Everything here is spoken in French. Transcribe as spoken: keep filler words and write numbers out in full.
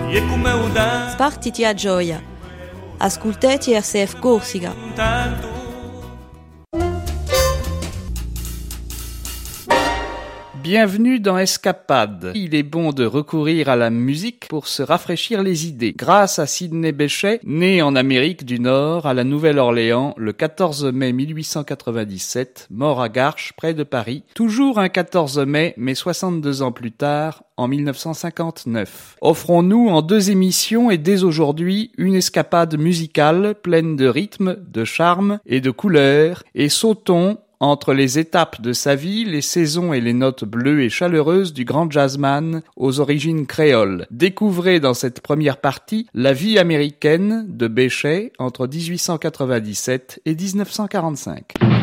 Spartiti a gioia. Ascoltati R C F Corsica. Bienvenue dans Escapade. Il est bon de recourir à la musique pour se rafraîchir les idées. Grâce à Sidney Bechet, né en Amérique du Nord, à la Nouvelle-Orléans, le quatorze mai mille huit cent quatre-vingt-dix-sept, mort à Garches, près de Paris. Toujours un quatorze mai, mais soixante-deux ans plus tard, en mille neuf cent cinquante-neuf. Offrons-nous en deux émissions et dès aujourd'hui une escapade musicale pleine de rythme, de charme et de couleurs, et sautons entre les étapes de sa vie, les saisons et les notes bleues et chaleureuses du grand jazzman aux origines créoles. Découvrez dans cette première partie la vie américaine de Bechet entre dix-huit cent quatre-vingt-dix-sept et dix-neuf cent quarante-cinq.